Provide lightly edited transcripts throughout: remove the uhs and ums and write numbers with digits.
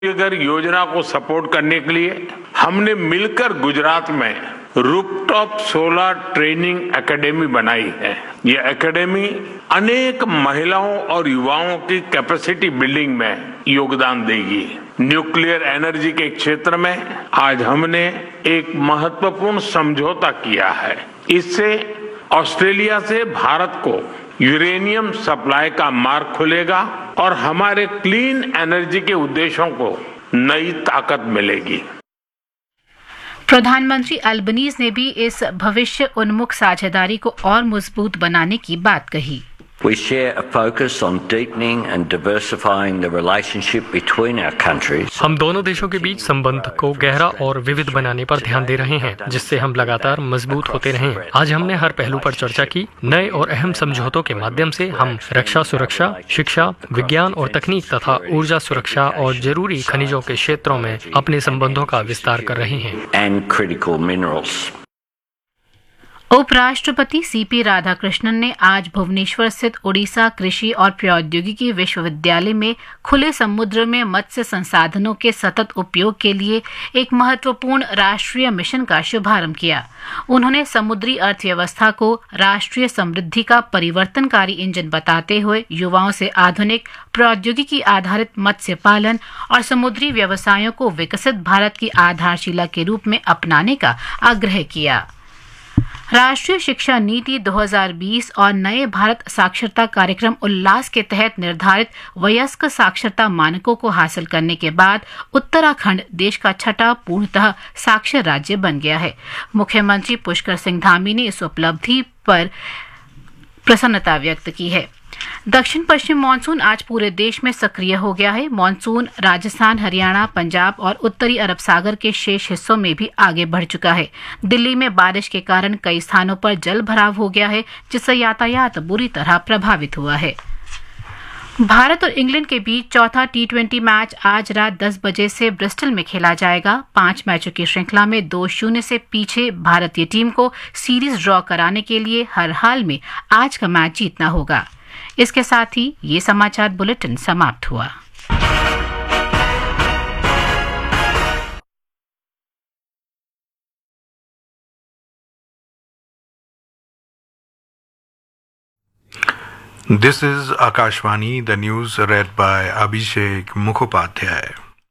घर योजना को सपोर्ट करने के लिए हमने मिलकर गुजरात में रूफटॉप सोलर ट्रेनिंग एकेडमी बनाई है। ये एकेडमी अनेक महिलाओं और युवाओं की कैपेसिटी बिल्डिंग में योगदान देगी। न्यूक्लियर एनर्जी के क्षेत्र में आज हमने एक महत्वपूर्ण समझौता किया है। इससे ऑस्ट्रेलिया से भारत को यूरेनियम सप्लाई का मार्ग खुलेगा और हमारे क्लीन एनर्जी के उद्देश्यों को नई ताकत मिलेगी। प्रधानमंत्री अल्बनीज ने भी इस भविष्य उन्मुख साझेदारी को और मजबूत बनाने की बात कही। We share a focus on deepening and diversifying the relationship between our countries. हम दोनों देशों के बीच संबंध को गहरा और विविध बनाने पर ध्यान दे रहे हैं, जिससे हम लगातार मजबूत होते रहें। आज हमने हर पहलू पर चर्चा की। नए और अहम समझौतों के माध्यम से हम रक्षा सुरक्षा, शिक्षा, विज्ञान और तकनीक तथा ऊर्जा सुरक्षा और जरूरी खनिजों के क्षेत्रों में अपने संबंधों का विस्तार कर रहे हैं। And critical minerals. उपराष्ट्रपति सीपी राधाकृष्णन ने आज भुवनेश्वर स्थित ओडिशा कृषि और प्रौद्योगिकी विश्वविद्यालय में खुले समुद्र में मत्स्य संसाधनों के सतत उपयोग के लिए एक महत्वपूर्ण राष्ट्रीय मिशन का शुभारंभ किया। उन्होंने समुद्री अर्थव्यवस्था को राष्ट्रीय समृद्धि का परिवर्तनकारी इंजन बताते हुए युवाओं से आधुनिक प्रौद्योगिकी आधारित मत्स्य पालन और समुद्री व्यवसायों को विकसित भारत की आधारशिला के रूप में अपनाने का आग्रह किया। राष्ट्रीय शिक्षा नीति 2020 और नए भारत साक्षरता कार्यक्रम उल्लास के तहत निर्धारित वयस्क साक्षरता मानकों को हासिल करने के बाद उत्तराखंड देश का छठा पूर्णतः साक्षर राज्य बन गया है। मुख्यमंत्री पुष्कर सिंह धामी ने इस उपलब्धि पर प्रसन्नता व्यक्त की है। दक्षिण पश्चिम मानसून आज पूरे देश में सक्रिय हो गया है। मानसून राजस्थान, हरियाणा, पंजाब और उत्तरी अरब सागर के शेष हिस्सों में भी आगे बढ़ चुका है। दिल्ली में बारिश के कारण कई स्थानों पर जल भराव हो गया है, जिससे यातायात बुरी तरह प्रभावित हुआ है। भारत और इंग्लैंड के बीच चौथा T20 मैच आज रात 10 बजे से ब्रिस्टल में खेला जाएगा। 5 मैचों की श्रृंखला में 2-0 से पीछे भारतीय टीम को सीरीज ड्रॉ कराने के लिए हर हाल में आज का मैच जीतना होगा। इसके साथ ही ये समाचार बुलेटिन समाप्त हुआ। This is Akashvani, the news read by Abhishek Mukhopadhyay.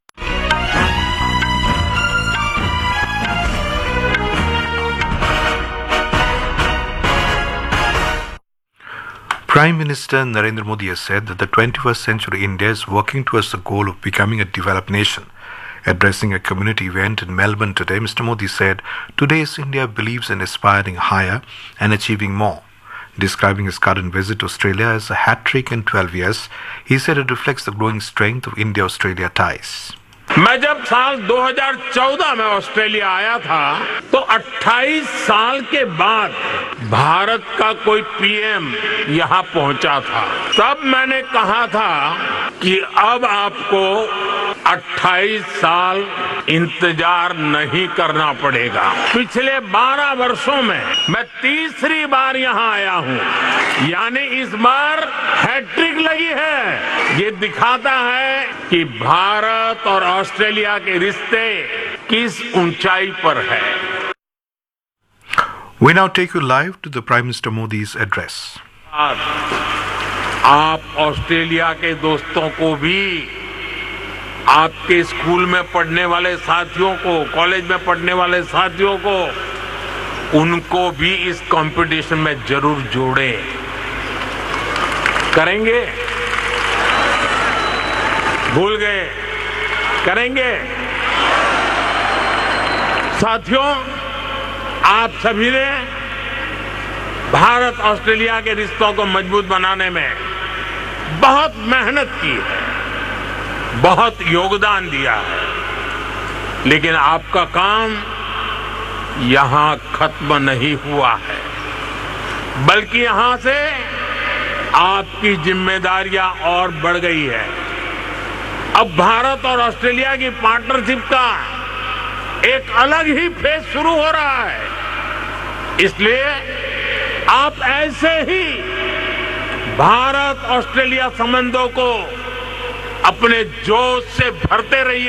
Prime Minister Narendra Modi has said that the 21st century India is working towards the goal of becoming a developed nation. Addressing a community event in Melbourne today, Mr. Modi said, "Today's India believes in aspiring higher and achieving more." Describing his current visit to Australia as a hat-trick in 12 years, he said it reflects the growing strength of India-Australia ties. मैं जब साल 2014 में Australia आया था तो 28 साल के बाद भारत का कोई पीएम यहाँ पहुंचा था। तब मैंने कहा था कि अब आपको 28 साल इंतजार नहीं करना पड़ेगा। पिछले 12 वर्षों में मैं तीसरी बार यहाँ आया हूँ, यानी इस बार हैट्रिक लगी है। ये दिखाता है कि भारत और ऑस्ट्रेलिया के रिश्ते किस ऊंचाई पर है। We now take you live to the Prime Minister Modi's address. आप ऑस्ट्रेलिया के दोस्तों को भी, आपके स्कूल में पढ़ने वाले साथियों को, कॉलेज में पढ़ने वाले साथियों को, उनको भी इस कंपटीशन में जरूर जोड़ें। करेंगे? भूल गए? करेंगे? साथियों, आप सभी ने भारत ऑस्ट्रेलिया के रिश्तों को मजबूत बनाने में बहुत मेहनत की है, बहुत योगदान दिया है, लेकिन आपका काम यहां खत्म नहीं हुआ है, बल्कि यहां से आपकी जिम्मेदारियां और बढ़ गई है। अब भारत और ऑस्ट्रेलिया की पार्टनरशिप का एक अलग ही फेज शुरू हो रहा है। इसलिए आप ऐसे ही भारत ऑस्ट्रेलिया संबंधों को अपने जोश से भरते रहिए।